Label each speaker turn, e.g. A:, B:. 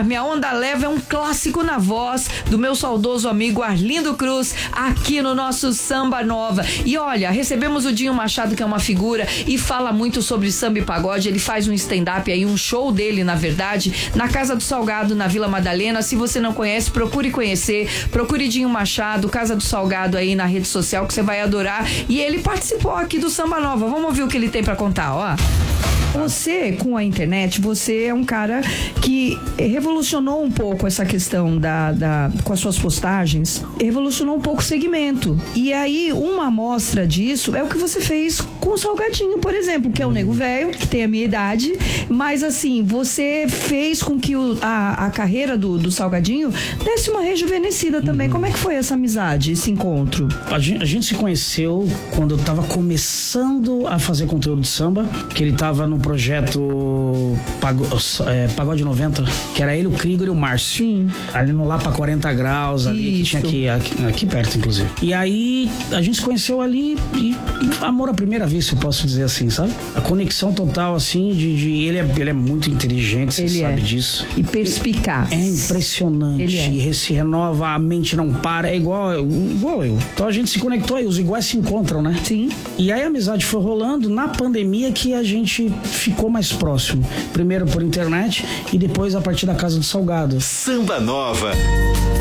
A: Minha Onda Leva é um clássico na voz do meu saudoso amigo Arlindo Cruz, aqui no nosso Samba Nova. E olha, recebemos o Dinho Machado, que é uma figura e fala muito sobre samba e pagode. Ele faz um stand-up aí, um show dele, na verdade, na Casa do Salgado, na Vila Madalena. Se você não conhece, procure conhecer. Procure Dinho Machado, Casa do Salgado aí na rede social, que você vai adorar. E ele participou aqui do Samba Nova. Vamos ouvir o que ele tem pra contar, ó. Você, com a internet, você é um cara que revolucionou um pouco essa questão com as suas postagens, revolucionou um pouco o segmento. E aí, uma amostra disso é o que você fez com o Salgadinho, por exemplo, que é o Nego Velho, que tem a minha idade, mas assim, você fez com que a carreira do Salgadinho desse uma rejuvenescida também. Como é que foi essa amizade, esse encontro?
B: A gente se conheceu quando eu tava começando a fazer conteúdo de samba, que ele tava no projeto Pagode 90, que era ele, o Krieger e o Márcio. Sim. Ali no Lapa 40 Graus, ali, que tinha aqui perto, inclusive. E aí, a gente se conheceu ali e amor à primeira vista, eu posso dizer assim, sabe? A conexão total, assim, ele é muito inteligente, você sabe disso.
A: E perspicaz.
B: É impressionante. E se renova, a mente não para, é igual eu. Então a gente se conectou aí, os iguais se encontram, né?
A: Sim.
B: E aí a amizade foi rolando, na pandemia que a gente ficou mais próximo. Primeiro por internet e depois a partir da Casa do Salgado.
C: Samba Nova.